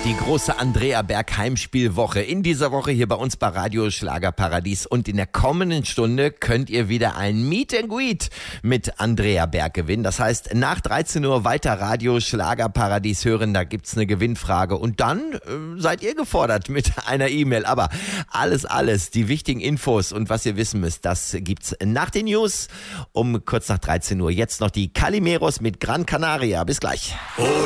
Die große Andrea Berg Heimspielwoche in dieser Woche hier bei uns bei Radio Schlagerparadies. Und in der kommenden Stunde könnt ihr wieder ein Meet and Greet mit Andrea Berg gewinnen. Das heißt, nach 13 Uhr weiter Radio Schlagerparadies hören. Da gibt's eine Gewinnfrage. Und dann seid ihr gefordert mit einer E-Mail. Aber alles, die wichtigen Infos und was ihr wissen müsst, das gibt's nach den News um kurz nach 13 Uhr. Jetzt noch die Calimeros mit Gran Canaria. Bis gleich.